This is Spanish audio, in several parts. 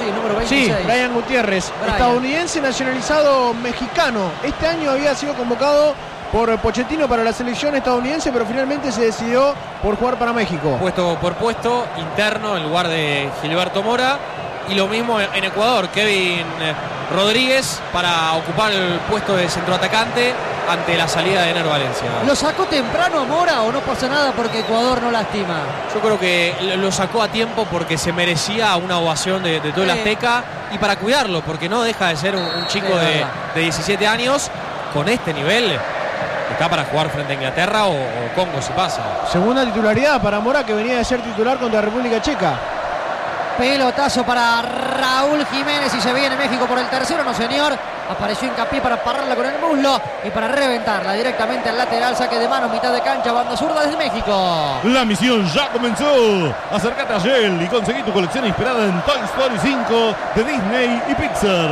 el número 26. Sí, Brian Gutiérrez, estadounidense nacionalizado mexicano. Este año había sido convocado por Pochettino para la selección estadounidense, pero finalmente se decidió por jugar para México. Puesto por puesto, interno en lugar de Gilberto Mora. Y lo mismo en Ecuador, Kevin Rodríguez para ocupar el puesto de centroatacante ante la salida de Ener Valencia. ¿Lo sacó temprano a Mora o no pasa nada porque Ecuador no lastima? Yo creo que lo sacó a tiempo porque se merecía una ovación de todo el Azteca y para cuidarlo, porque no deja de ser un chico de 17 años con este nivel. Está para jugar frente a Inglaterra o Congo si pasa. Segunda titularidad para Mora, que venía de ser titular contra República Checa. Pelotazo para Raúl Jiménez y se viene México por el tercero. No, señor. Apareció Hincapié para pararla con el muslo y para reventarla directamente al lateral. Saque de mano, mitad de cancha, banda zurda desde México. La misión ya comenzó. Acércate a Shell y conseguí tu colección inspirada en Toy Story 5 de Disney y Pixar.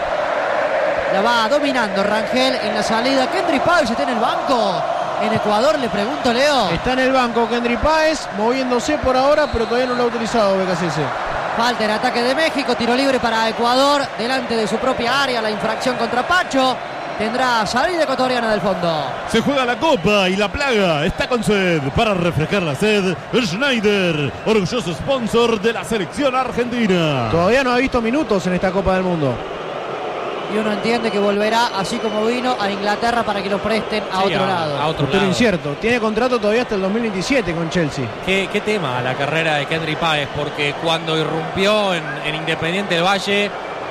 La va dominando Rangel en la salida. Kendry Páez está en el banco. En Ecuador, le pregunto, Leo. Está en el banco Kendry Páez, moviéndose por ahora, pero todavía no lo ha utilizado BKCS. Falta en ataque de México, tiro libre para Ecuador, delante de su propia área, la infracción contra Pacho. Tendrá salida ecuatoriana del fondo. Se juega la copa y la plaga está con sed. Para refrescar la sed, Schneider, orgulloso sponsor de la selección argentina. Todavía no ha visto minutos en esta Copa del Mundo. Y uno entiende que volverá, así como vino, a Inglaterra para que lo presten a otro lado. A otro Futuro lado. incierto. Tiene contrato todavía hasta el 2027 con Chelsea. ¿Qué tema la carrera de Kendry Páez? Porque cuando irrumpió en Independiente del Valle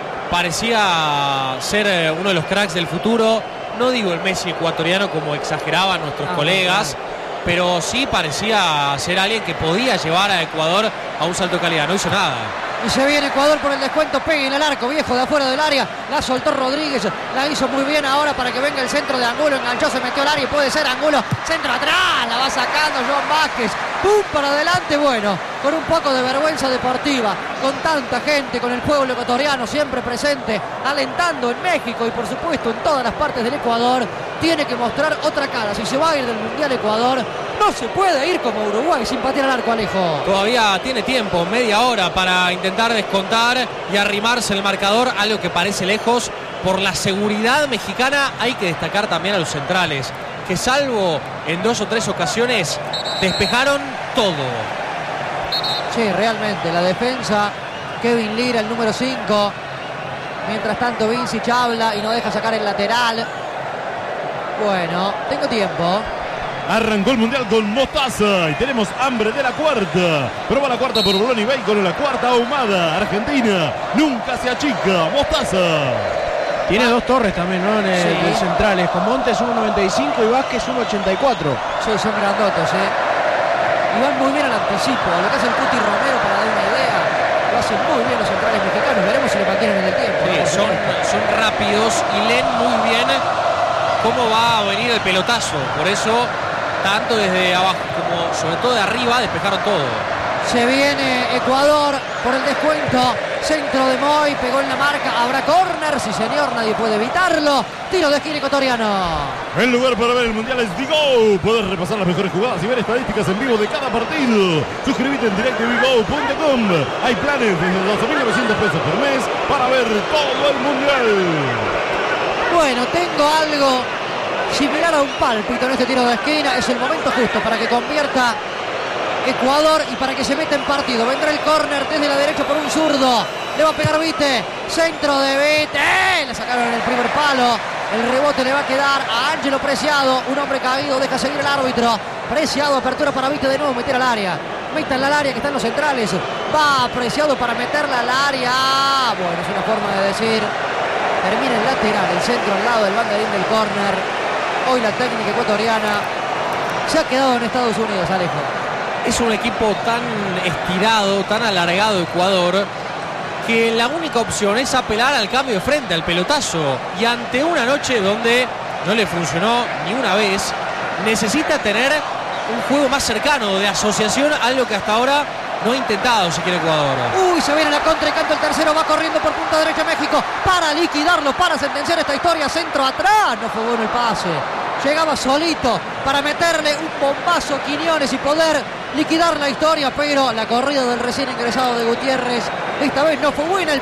parecía ser uno de los cracks del futuro. No digo el Messi ecuatoriano como exageraban nuestros colegas, pero sí parecía ser alguien que podía llevar a Ecuador a un salto de calidad. No hizo nada. Y se viene Ecuador por el descuento, pegue en el arco, viejo de afuera del área, la soltó Rodríguez, la hizo muy bien ahora para que venga el centro de Angulo, enganchó, se metió al área y puede ser Angulo, centro atrás, la va sacando Joan Vázquez, ¡pum! Para adelante, bueno, con un poco de vergüenza deportiva, con tanta gente, con el pueblo ecuatoriano siempre presente, alentando en México y por supuesto en todas las partes del Ecuador, tiene que mostrar otra cara. Si se va a ir del Mundial Ecuador, no se puede ir como Uruguay sin patear al arco, Alejo. Todavía tiene tiempo, media hora para intentar descontar y arrimarse el marcador, algo que parece lejos. Por la seguridad mexicana hay que destacar también a los centrales, que salvo en 2 o 3 ocasiones despejaron todo. Sí, realmente, la defensa, Kevin Lira, el número 5. Mientras tanto Vincic habla y no deja sacar el lateral. Bueno, tengo tiempo. Arrancó el Mundial con Mostaza y tenemos hambre de la cuarta. Prueba la cuarta por Bolón y Bacon, la cuarta ahumada. Argentina nunca se achica. Mostaza. Tiene 2 torres también, ¿no? En centrales, con Montes 1.95 y Vázquez 1.84. Sí, son grandotes, Y van muy bien al anticipo. Lo que hace el Cuti Romero, para dar una idea, lo hacen muy bien los centrales mexicanos. Veremos si lo mantienen en el tiempo. Sí, son rápidos y leen muy bien cómo va a venir el pelotazo. Por eso, tanto desde abajo como sobre todo de arriba, despejaron todo. Se viene Ecuador por el descuento. Centro de Moy, pegó en la marca. Habrá córner, sí señor, nadie puede evitarlo. Tiro de esquina ecuatoriano. El lugar para ver el Mundial es Digo. Podés repasar las mejores jugadas y ver estadísticas en vivo de cada partido. Suscríbete en directvigo.com. Hay planes desde 12.900 pesos por mes para ver todo el Mundial. Bueno, tengo algo similar a un pálpito en este tiro de esquina. Es el momento justo para que convierta Ecuador y para que se meta en partido. Vendrá el córner desde la derecha por un zurdo. Le va a pegar Vite. Centro de Vite. Le sacaron en el primer palo. El rebote le va a quedar a Ángelo Preciado. Un hombre caído. Deja seguir el árbitro. Preciado, apertura para Vite de nuevo. Meter al área. Metan al área que están los centrales. Va Preciado para meterla al área. Bueno, es una forma de decir. Termina el lateral. El centro al lado del banderín del córner. Hoy la técnica ecuatoriana se ha quedado en Estados Unidos, Alejo. Es un equipo tan estirado, tan alargado Ecuador, que la única opción es apelar al cambio de frente, al pelotazo. Y ante una noche donde no le funcionó ni una vez, necesita tener un juego más cercano de asociación, algo que hasta ahora no ha intentado si quiere Ecuador. Uy, se viene la contra y canto el tercero, va corriendo por punta derecha México para liquidarlo, para sentenciar esta historia. Centro atrás, no fue bueno el pase. Llegaba solito para meterle un bombazo a Quiñones y poder liquidar la historia, pero la corrida del recién ingresado de Gutiérrez esta vez no fue buena.